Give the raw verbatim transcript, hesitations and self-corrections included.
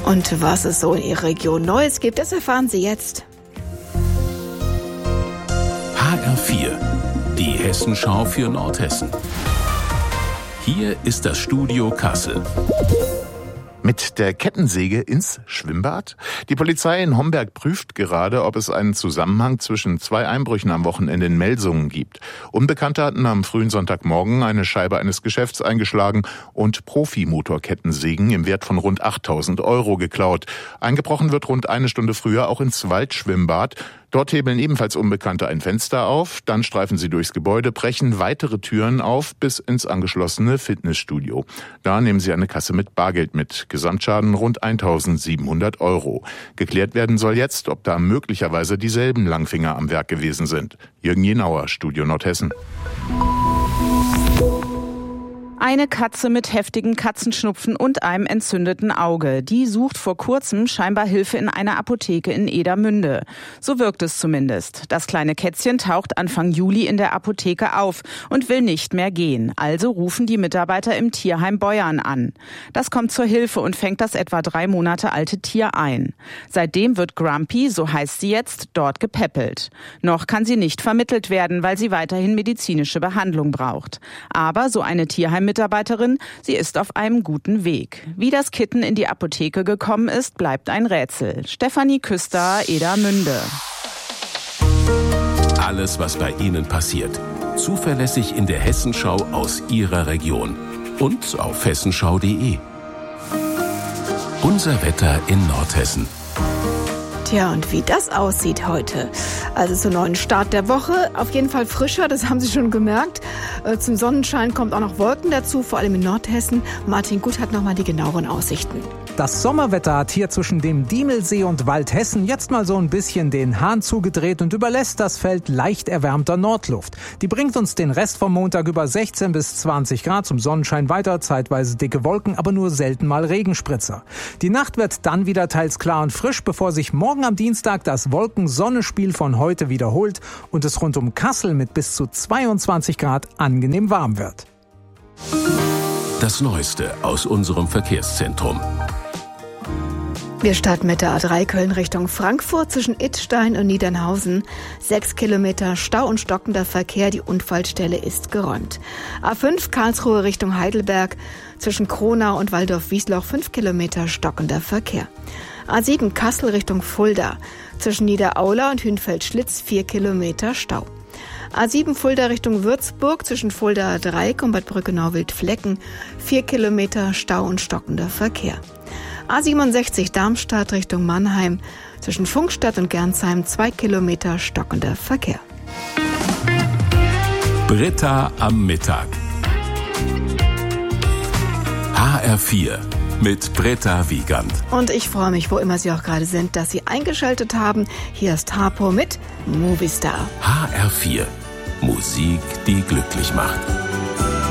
Und was es so in Ihrer Region Neues gibt, das erfahren Sie jetzt. H R vier, die Hessenschau für Nordhessen. Hier ist das Studio Kassel. Mit der Kettensäge ins Schwimmbad? Die Polizei in Homberg prüft gerade, ob es einen Zusammenhang zwischen zwei Einbrüchen am Wochenende in Melsungen gibt. Unbekannte hatten am frühen Sonntagmorgen eine Scheibe eines Geschäfts eingeschlagen und Profi-Motorkettensägen im Wert von rund achttausend Euro geklaut. Eingebrochen wird rund eine Stunde früher auch ins Waldschwimmbad. Dort hebeln ebenfalls Unbekannte ein Fenster auf, dann streifen sie durchs Gebäude, brechen weitere Türen auf bis ins angeschlossene Fitnessstudio. Da nehmen sie eine Kasse mit Bargeld mit. Gesamtschaden rund eintausendsiebenhundert Euro. Geklärt werden soll jetzt, ob da möglicherweise dieselben Langfinger am Werk gewesen sind. Jürgen Jenauer, Studio Nordhessen. Eine Katze mit heftigen Katzenschnupfen und einem entzündeten Auge. Die sucht vor kurzem scheinbar Hilfe in einer Apotheke in Edermünde. So wirkt es zumindest. Das kleine Kätzchen taucht Anfang Juli in der Apotheke auf und will nicht mehr gehen. Also rufen die Mitarbeiter im Tierheim Beuern an. Das kommt zur Hilfe und fängt das etwa drei Monate alte Tier ein. Seitdem wird Grumpy, so heißt sie jetzt, dort gepäppelt. Noch kann sie nicht vermittelt werden, weil sie weiterhin medizinische Behandlung braucht. Aber so eine Tierheim Mitarbeiterin, sie ist auf einem guten Weg. Wie das Kitten in die Apotheke gekommen ist, bleibt ein Rätsel. Stefanie Küster, Edermünde. Alles, was bei Ihnen passiert, zuverlässig in der Hessenschau aus Ihrer Region und auf hessenschau punkt de. Unser Wetter in Nordhessen. Tja, und wie das aussieht heute. Also zum neuen Start der Woche. Auf jeden Fall frischer, das haben Sie schon gemerkt. Äh, zum Sonnenschein kommt auch noch Wolken dazu, vor allem in Nordhessen. Martin Gut hat nochmal die genaueren Aussichten. Das Sommerwetter hat hier zwischen dem Diemelsee und Waldhessen jetzt mal so ein bisschen den Hahn zugedreht und überlässt das Feld leicht erwärmter Nordluft. Die bringt uns den Rest vom Montag über sechzehn bis zwanzig Grad, zum Sonnenschein weiter, zeitweise dicke Wolken, aber nur selten mal Regenspritzer. Die Nacht wird dann wieder teils klar und frisch, bevor sich morgen am Dienstag das Wolken-Sonne-Spiel von heute wiederholt und es rund um Kassel mit bis zu zweiundzwanzig Grad angenehm warm wird. Das Neueste aus unserem Verkehrszentrum. Wir starten mit der A drei Köln Richtung Frankfurt zwischen Idstein und Niedernhausen. Sechs Kilometer Stau und stockender Verkehr, die Unfallstelle ist geräumt. A fünf Karlsruhe Richtung Heidelberg zwischen Kronau und Waldorf-Wiesloch fünf Kilometer stockender Verkehr. A sieben Kassel Richtung Fulda zwischen Niederaula und Hünfeld-Schlitz vier Kilometer Stau. A sieben Fulda Richtung Würzburg zwischen Fulda Dreieck und Bad Brückenau-Wildflecken vier Kilometer Stau und stockender Verkehr. A siebenundsechzig Darmstadt Richtung Mannheim zwischen Funkstadt und Gernsheim zwei Kilometer stockender Verkehr. Britta am Mittag. H R vier mit Britta Wiegand. Und ich freue mich, wo immer Sie auch gerade sind, dass Sie eingeschaltet haben. Hier ist Harpo mit Movistar. H R vier. Musik, die glücklich macht.